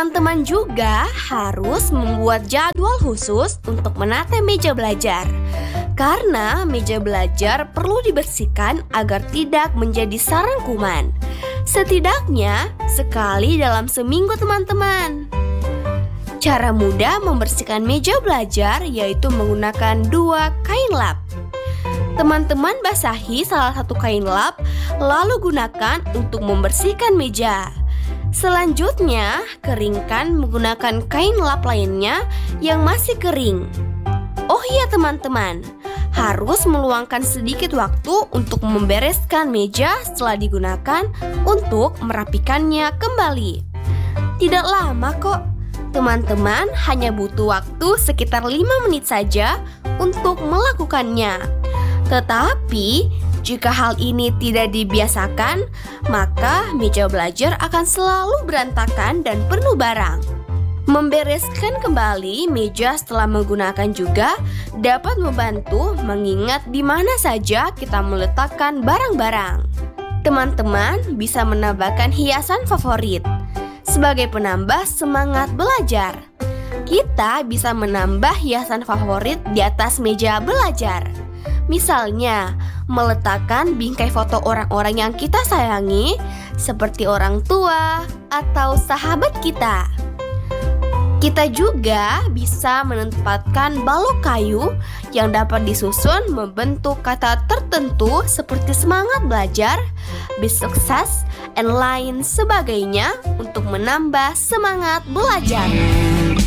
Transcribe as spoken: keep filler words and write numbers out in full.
Teman-teman juga harus membuat jadwal khusus untuk menata meja belajar. Karena meja belajar perlu dibersihkan agar tidak menjadi sarang kuman. Setidaknya sekali dalam seminggu, teman-teman. Cara mudah membersihkan meja belajar yaitu menggunakan dua kain lap. Teman-teman basahi salah satu kain lap, lalu gunakan untuk membersihkan meja. Selanjutnya, keringkan menggunakan kain lap lainnya yang masih kering. Oh iya teman-teman, harus meluangkan sedikit waktu untuk membereskan meja setelah digunakan untuk merapikannya kembali. Tidak lama kok, teman-teman hanya butuh waktu sekitar lima menit saja untuk melakukannya. Tetapi, jika hal ini tidak dibiasakan, maka meja belajar akan selalu berantakan dan penuh barang. Membereskan kembali meja setelah menggunakan juga dapat membantu mengingat di mana saja kita meletakkan barang-barang. Teman-teman bisa menambahkan hiasan favorit sebagai penambah semangat belajar. Kita bisa menambah hiasan favorit di atas meja belajar. Misalnya, meletakkan bingkai foto orang-orang yang kita sayangi, seperti orang tua atau sahabat kita. Kita juga bisa menempatkan balok kayu yang dapat disusun membentuk kata tertentu seperti semangat belajar, be sukses, and lain sebagainya untuk menambah semangat belajar.